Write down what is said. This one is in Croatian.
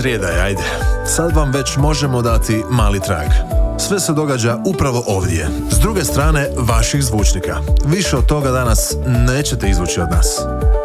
srijeda je, ajde. Sad vam već možemo dati mali trag. Sve se događa upravo ovdje, s druge strane vaših zvučnika. Više od toga danas nećete izvući od nas.